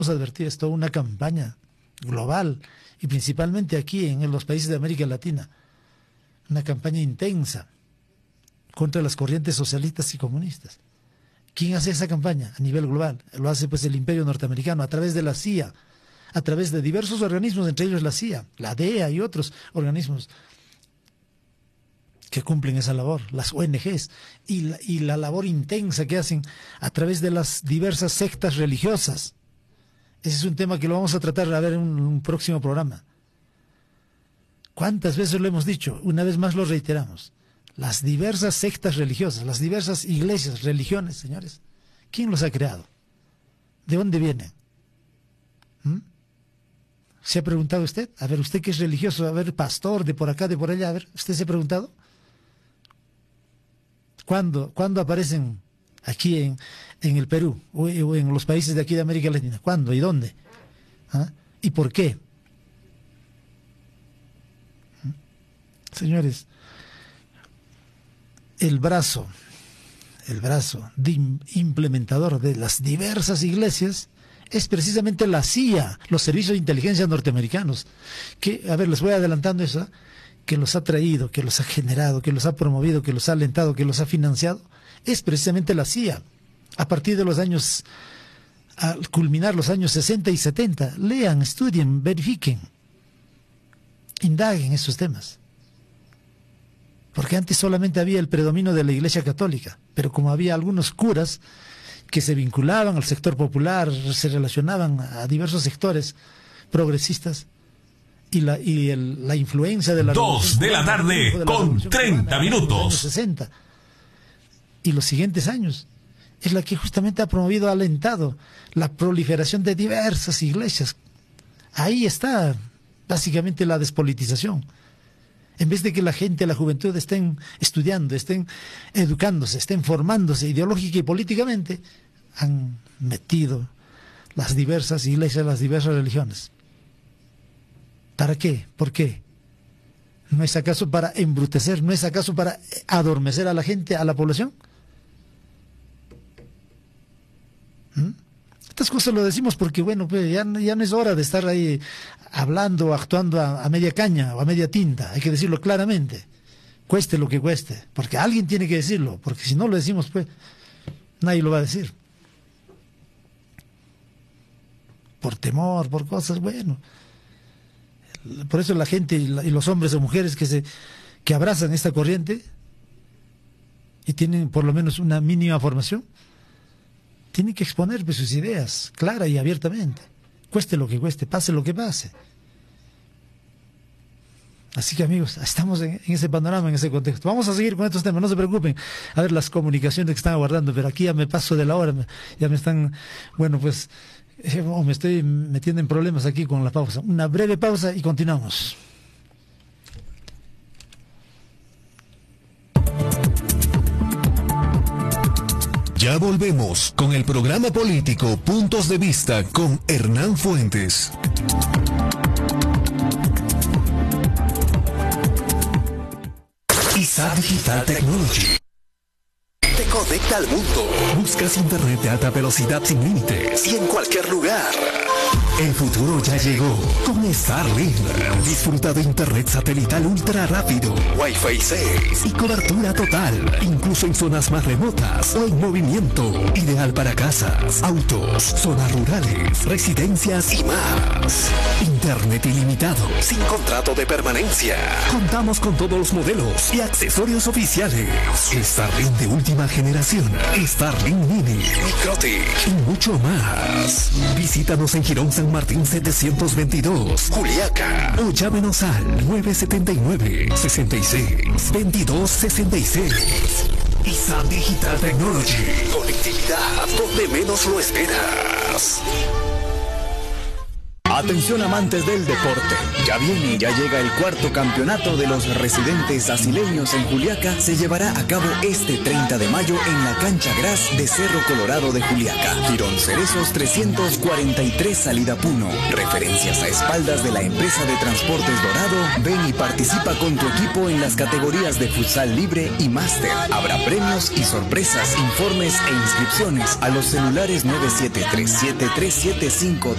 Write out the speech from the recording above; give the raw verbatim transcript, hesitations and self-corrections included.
advertir, es toda una campaña global y principalmente aquí en los países de América Latina, una campaña intensa contra las corrientes socialistas y comunistas. ¿Quién hace esa campaña a nivel global? Lo hace pues el Imperio norteamericano a través de la C I A, a través de diversos organismos, entre ellos la C I A, la D E A y otros organismos que cumplen esa labor, las O N Ges, y la, y la labor intensa que hacen a través de las diversas sectas religiosas. Ese es un tema que lo vamos a tratar a ver en un, un próximo programa. ¿Cuántas veces lo hemos dicho? Una vez más lo reiteramos. Las diversas sectas religiosas, las diversas iglesias, religiones, señores, ¿quién los ha creado? ¿De dónde vienen? ¿Mm? ¿Se ha preguntado usted? A ver, usted que es religioso, a ver, pastor de por acá, de por allá, a ver, ¿usted se ha preguntado? ¿Cuándo, ¿cuándo aparecen aquí en, en el Perú o, o en los países de aquí de América Latina? ¿Cuándo y dónde? ¿Ah? ¿Y por qué? ¿Mm? Señores, el brazo, el brazo de implementador de las diversas iglesias es precisamente la C I A, los servicios de inteligencia norteamericanos, que, a ver, les voy adelantando eso, que los ha traído, que los ha generado, que los ha promovido, que los ha alentado, que los ha financiado, es precisamente la C I A. A partir de los años, al culminar los años sesenta y setenta, lean, estudien, verifiquen, indaguen esos temas. Porque antes solamente había el predominio de la Iglesia Católica, pero como había algunos curas que se vinculaban al sector popular, se relacionaban a diversos sectores progresistas, y la, y el, la influencia de la... Dos de la tarde, de la con treinta minutos. Años sesenta, y los siguientes años, es la que justamente ha promovido, ha alentado la proliferación de diversas iglesias. Ahí está básicamente la despolitización. En vez de que la gente, la juventud estén estudiando, estén educándose, estén formándose ideológica y políticamente, han metido las diversas iglesias, las diversas religiones. ¿Para qué? ¿Por qué? ¿No es acaso para embrutecer? ¿No es acaso para adormecer a la gente, a la población? ¿Mm? Estas cosas lo decimos porque, bueno, pues ya, ya no es hora de estar ahí hablando o actuando a, a media caña o a media tinta. Hay que decirlo claramente, cueste lo que cueste, porque alguien tiene que decirlo, porque si no lo decimos, pues nadie lo va a decir. Por temor, por cosas, bueno. Por eso la gente y, la, y los hombres o mujeres que se que abrazan esta corriente y tienen por lo menos una mínima formación, tienen que exponer pues, sus ideas clara y abiertamente, cueste lo que cueste, pase lo que pase. Así que amigos, estamos en, en ese panorama, en ese contexto. Vamos a seguir con estos temas, no se preocupen. A ver las comunicaciones que están aguardando, pero aquí ya me paso de la hora, ya me están, bueno pues, eh, oh, me estoy metiendo en problemas aquí con la pausa. Una breve pausa y continuamos. Ya volvemos con el programa político Puntos de Vista con Hernán Fuentes. I S A Digital Technology te conecta al mundo. Buscas internet de alta velocidad sin límites y en cualquier lugar. El futuro ya llegó con Starlink. Disfruta de internet satelital ultra rápido, Wi-Fi seis y cobertura total, incluso en zonas más remotas o en movimiento. Ideal para casas, autos, zonas rurales, residencias y más. Internet ilimitado, sin contrato de permanencia. Contamos con todos los modelos y accesorios oficiales. Starlink de última generación, Starlink Mini, Microtic y mucho más. Visítanos en Girón San Martín setecientos veintidós, Juliaca, o llámenos al nueve siete nueve, seis seis, veintidós sesenta y seis. I S A Digital Technology, conectividad donde menos lo esperas. Atención amantes del deporte, ya viene, ya llega el cuarto campeonato de los residentes asileños en Juliaca. Se llevará a cabo este treinta de mayo en la cancha Gras de Cerro Colorado de Juliaca. Girón Cerezos trescientos cuarenta y tres, salida Puno. Referencias a espaldas de la empresa de transportes Dorado. Ven y participa con tu equipo en las categorías de futsal libre y máster. Habrá premios y sorpresas, informes e inscripciones a los celulares nueve siete tres siete tres siete cinco